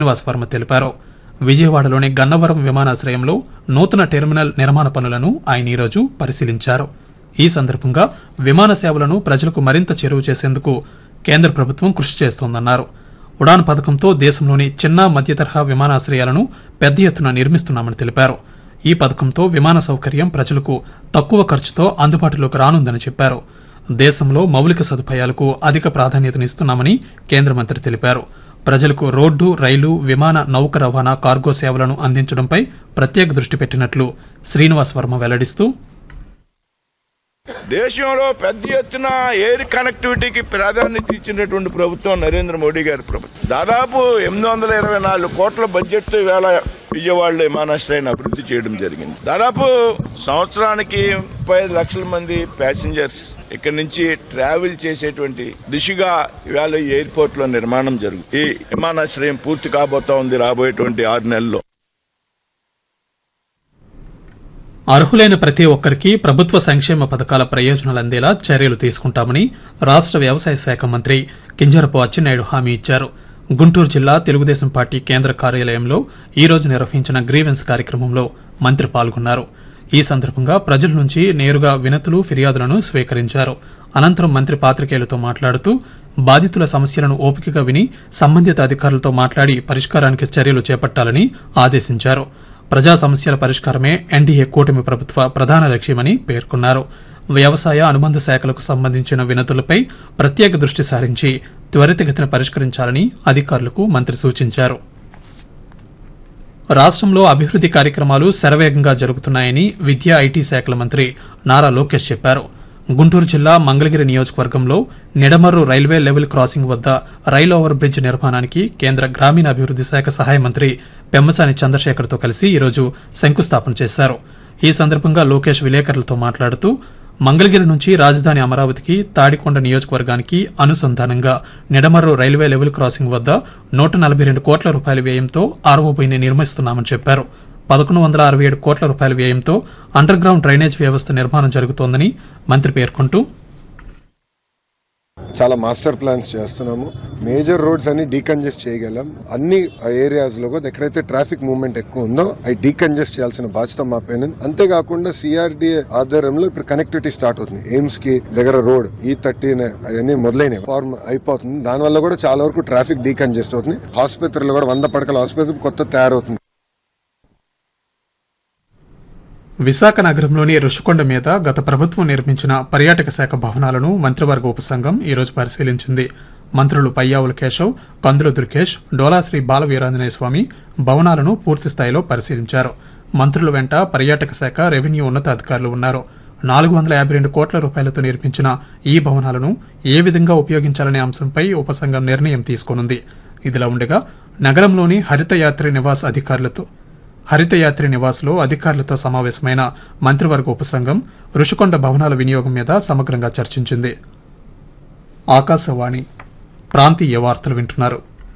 శ్రీనివాస్ వర్మ తెలిపారు. విజయవాడలోని గన్నవరం విమానాశ్రయంలో నూతన టెర్మినల్ నిర్మాణ పనులను ఆయన ఈరోజు పరిశీలించారు. ఈ సందర్భంగా విమాన సేవలను ప్రజలకు మరింత చేరువ చేసేందుకు కేంద్ర ప్రభుత్వం కృషి చేస్తోందన్నారు. ఉడాన్ పథకంతో దేశంలోని చిన్న మధ్య తరహా విమానాశ్రయాలను పెద్ద ఎత్తున నిర్మిస్తున్నామని తెలిపారు. ఈ పథకంతో విమాన సౌకర్యం ప్రజలకు తక్కువ ఖర్చుతో అందుబాటులోకి రానుందని చెప్పారు. దేశంలో మౌలిక సదుపాయాలకు అధిక ప్రాధాన్యతనిస్తున్నామని కేంద్ర మంత్రి తెలిపారు. ప్రజలకు రోడ్డు, రైలు, విమాన, నౌక రవాణా, కార్గో సేవలను అందించడంపై ప్రత్యేక దృష్టి పెట్టినట్లు శ్రీనివాస్ వర్మ వెల్లడిస్తూ, దేశంలో పెద్ద ఎత్తున ఎయిర్ కనెక్టివిటీకి ప్రాధాన్యత ఇచ్చినటువంటి ప్రభుత్వం నరేంద్ర మోడీ గారి ప్రభుత్వం. దాదాపు 824 కోట్ల బడ్జెట్తో ఇవాళ విజయవాడలో విమానాశ్రయాన్ని అభివృద్ధి చేయడం జరిగింది. దాదాపు సంవత్సరానికి 35 లక్షల మంది ప్యాసింజర్స్ ఇక్కడి నుంచి ట్రావెల్ చేసేటువంటి దిశగా ఇవాళ ఎయిర్పోర్ట్ లో నిర్మాణం జరుగుతుంది. ఈ విమానాశ్రయం పూర్తి కాబోతా ఉంది రాబోయేటువంటి 6 నెలల్లో. అర్హులైన ప్రతి ఒక్కరికి ప్రభుత్వ సంక్షేమ పథకాల ప్రయోజనాలు అందేలా చర్యలు తీసుకుంటామని రాష్ట్ర వ్యవసాయ శాఖ మంత్రి కింజరపు అచ్చెన్నాయుడు హామీ ఇచ్చారు. గుంటూరు జిల్లా తెలుగుదేశం పార్టీ కేంద్ర కార్యాలయంలో ఈ రోజు నిర్వహించిన గ్రీవెన్స్ కార్యక్రమంలో మంత్రి పాల్గొన్నారు. ఈ సందర్భంగా ప్రజల నుంచి నేరుగా వినతులు, ఫిర్యాదులను స్వీకరించారు. అనంతరం మంత్రి పాత్రికేయులతో మాట్లాడుతూ బాధితుల సమస్యలను ఓపికగా విని సంబంధిత అధికారులతో మాట్లాడి పరిష్కారానికి చర్యలు చేపట్టాలని ఆదేశించారు. ప్రజా సమస్యల పరిష్కారమే ఎన్డీఏ కూటమి ప్రభుత్వ ప్రధాన లక్ష్యమని పేర్కొన్నారు. వ్యవసాయ అనుబంధ శాఖలకు సంబంధించిన వినతులపై ప్రత్యేక దృష్టి సారించి త్వరితగతిన పరిష్కరించాలని అధికారులకు మంత్రి సూచించారు. రాష్ట్రంలో అభివృద్ధి కార్యక్రమాలు శరవేగంగా జరుగుతున్నాయని విద్యా, ఐటీ శాఖల మంత్రి నారా లోకేష్ చెప్పారు. గుంటూరు జిల్లా మంగళగిరి నియోజకవర్గంలో నిడమర్రు రైల్వే లెవెల్ క్రాసింగ్ వద్ద రైల్ ఓవర్ బ్రిడ్జ్ నిర్మాణానికి కేంద్ర గ్రామీణాభివృద్ధి శాఖ సహాయ మంత్రి పెమ్మసాని చంద్రశేఖర్తో కలిసి ఈరోజు శంకుస్థాపన చేశారు. ఈ సందర్భంగా లోకేష్ విలేకరులతో మాట్లాడుతూ మంగళగిరి నుంచి రాజధాని అమరావతికి, తాడికొండ నియోజకవర్గానికి అనుసంధానంగా నిడమర్రు రైల్వే లెవెల్ క్రాసింగ్ వద్ద 142 కోట్ల రూపాయల వ్యయంతో ఆర్ఓబీని నిర్మిస్తున్నామని చెప్పారు. 1167 కోట్ల రూపాయల వ్యయంతో అండర్ గ్రౌండ్ డ్రైనేజ్ వ్యవస్థ నిర్మాణం జరుగుతోందని మంత్రి పేర్కొంటూ, చాలా మాస్టర్ ప్లాన్స్ చేస్తున్నాము. మేజర్ రోడ్స్ అన్ని డీకంజెస్ట్ చేయగలం. అన్ని ఏరియాస్ లో ఎక్కడైతే ట్రాఫిక్ మూవ్మెంట్ ఎక్కువ ఉందో అవి డీకంజెస్ట్ చేయాల్సిన బాధ్యత మా పైన. అంతేకాకుండా సిఆర్డీఏ ఆధ్వర్యంలో ఇప్పుడు కనెక్టివిటీ స్టార్ట్ అవుతుంది. ఎయిమ్స్ కి దగ్గర రోడ్ E30 అవన్నీ మొదలైనవి ఫార్మ్ అయిపోతుంది. దానివల్ల కూడా చాలా వరకు ట్రాఫిక్ డీకంజెస్ట్ అవుతుంది. ఆసుపత్రులు కూడా 100 పడకల ఆసుపత్రి కొత్త తయారవుతుంది. విశాఖ నగరంలోని రుషికొండ మీద గత ప్రభుత్వం నిర్మించిన పర్యాటక శాఖ భవనాలను మంత్రివర్గ ఉపసంఘం ఈరోజు పరిశీలించింది. మంత్రులు పయ్యావుల కేశవ్, కందుల దుర్గేష్, డోలాశ్రీ బాలవీరాంజనేయ స్వామి భవనాలను పూర్తిస్థాయిలో పరిశీలించారు. మంత్రుల వెంట పర్యాటక శాఖ, రెవెన్యూ ఉన్నతాధికారులు ఉన్నారు. 452 కోట్ల రూపాయలతో నిర్మించిన ఈ భవనాలను ఏ విధంగా ఉపయోగించాలనే అంశంపై ఉపసంఘం నిర్ణయం తీసుకోనుంది. ఇదిలా ఉండగా నగరంలోని హరితయాత్రి నివాస్లో అధికారులతో సమావేశమైన మంత్రివర్గ ఉపసంఘం రుషికొండ భవనాల వినియోగం మీద సమగ్రంగా చర్చించింది. ఆకాశవాణి ప్రాంతీయ వార్తలు వింటున్నారు.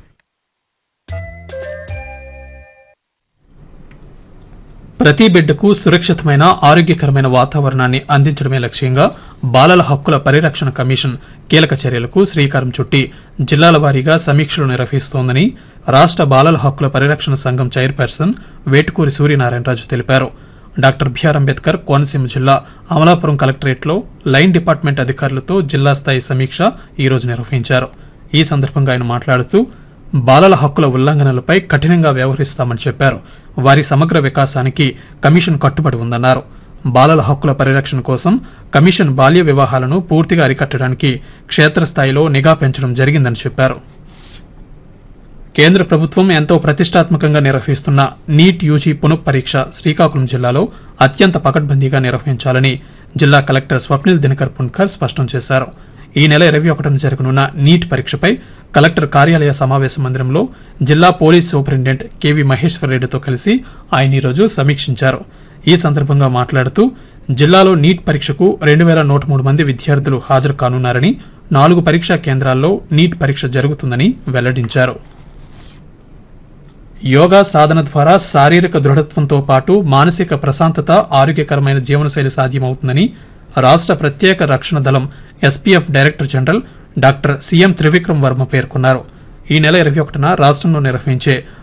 ప్రతి బిడ్డకు సురక్షితమైన, ఆరోగ్యకరమైన వాతావరణాన్ని అందించడమే లక్ష్యంగా బాలల హక్కుల పరిరక్షణ కమిషన్ కీలక చర్యలకు శ్రీకారం చుట్టి జిల్లాల వారీగా సమీక్షలు నిర్వహిస్తోందని రాష్ట్ర బాలల హక్కుల పరిరక్షణ సంఘం చైర్పర్సన్ వేటుకూరి సూర్యనారాయణరాజు తెలిపారు. డాక్టర్ బిఆర్ అంబేద్కర్ కోనసీమ జిల్లా అమలాపురం కలెక్టరేట్లో లైన్ డిపార్ట్మెంట్ అధికారులతో జిల్లా స్థాయి సమీక్ష ఈరోజు నిర్వహించారు. ఈ సందర్భంగా ఆయన మాట్లాడుతూ బాలల హక్కుల ఉల్లంఘనలపై కఠినంగా వ్యవహరిస్తామని చెప్పారు. వారి సమగ్ర వికాసానికి కమిషన్ కట్టుబడి ఉందన్నారు. బాలల హక్కుల పరిరక్షణ కోసం కమిషన్ బాల్య వివాహాలను పూర్తిగా అరికట్టడానికి క్షేత్రస్థాయిలో నిఘా పెంచడం జరిగిందని చెప్పారు. కేంద్ర ప్రభుత్వం ఎంతో ప్రతిష్టాత్మకంగా నిర్వహిస్తున్న నీట్ యూజీ పునఃపరీక్ష శ్రీకాకుళం జిల్లాలో అత్యంత పకడ్బందీగా నిర్వహించాలని జిల్లా కలెక్టర్ స్వప్నిల్ దినకర్ పున్కర్ స్పష్టం చేశారు. ఈ నెల 21న జరగనున్న నీట్ పరీక్షపై కలెక్టర్ కార్యాలయ సమావేశ మందిరంలో జిల్లా పోలీస్ సూపరింటెండెంట్ కెవి మహేశ్వర్ రెడ్డితో కలిసి ఆయన ఈరోజు సమీక్షించారు. ఈ సందర్భంగా మాట్లాడుతూ జిల్లాలో నీట్ పరీక్షకు 2103 మంది విద్యార్థులు హాజరు కానున్నారని, 4 పరీక్షా కేంద్రాల్లో నీట్ పరీక్ష జరుగుతుందని వెల్లడించారు. యోగా సాధన ద్వారా శారీరక దృఢత్వంతో పాటు మానసిక ప్రశాంతత, ఆరోగ్యకరమైన జీవనశైలి సాధ్యమవుతుందని రాష్ట్ర ప్రత్యేక రక్షణ దళం SPF director general doctor CM Trivikram Varma పేర్కొన్నారు. ఈ నెల 21న రాష్ట్రంలో నిర్వహించే